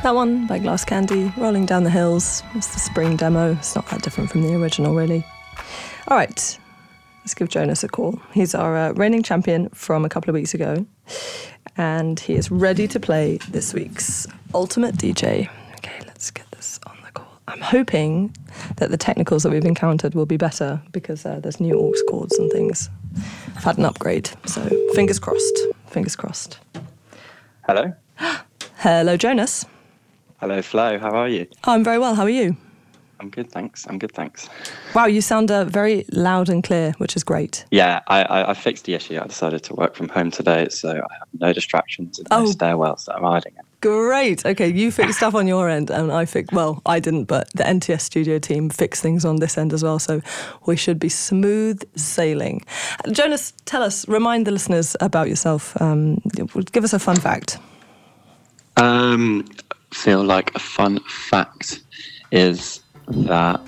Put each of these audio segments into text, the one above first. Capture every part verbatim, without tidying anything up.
That one by Glass Candy, Rolling Down the Hills. It's the spring demo. It's not that different from the original, really. All right, let's give Jonas a call. He's our uh, reigning champion from a couple of weeks ago, and he is ready to play this week's Ultimate D J. Okay, let's get this on the call. I'm hoping that the technicals that we've encountered will be better because uh, there's new aux cords and things. I've had an upgrade, so fingers crossed. Fingers crossed. Hello. Hello, Jonas. Hello, Flo. How are you? Oh, I'm very well. How are you? I'm good, thanks. I'm good, thanks. Wow, you sound uh, very loud and clear, which is great. Yeah, I, I, I fixed the issue. I decided to work from home today, so I have no distractions and no Oh. stairwells that I'm hiding in. Great. Okay, you fixed stuff on your end, and I fixed, well, I didn't, but the N T S studio team fixed things on this end as well, so we should be smooth sailing. Jonas, tell us, remind the listeners about yourself. Um, give us a fun fact. Um, feel like a fun fact is that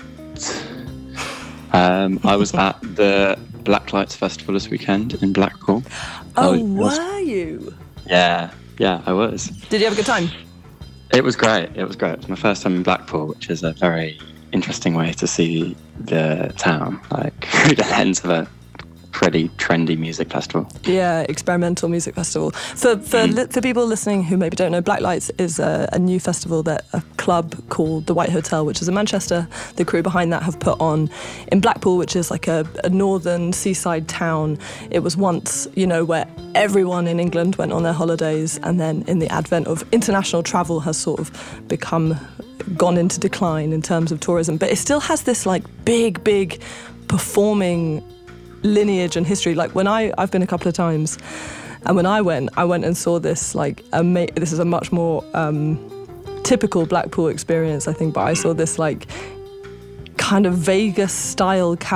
um, I was at the Black Lights Festival this weekend in Blackpool. Oh, I was, were you? Yeah, yeah, I was. Did you have a good time? It was great. It was great. It was my first time in Blackpool, which is a very interesting way to see the town, like through the lens of a pretty trendy music festival. Yeah, experimental music festival. For for li- for people listening who maybe don't know, Black Lights is a, a new festival that a club called the White Hotel, which is in Manchester, the crew behind that have put on in Blackpool, which is like a, a northern seaside town. It was once, you know, where everyone in England went on their holidays, and then in the advent of international travel has sort of become gone into decline in terms of tourism. But it still has this like big, big performing lineage and history. Like when I I've been a couple of times, and when I went I went and saw this like ama- this is a much more um typical Blackpool experience, I think, but I saw this like kind of Vegas style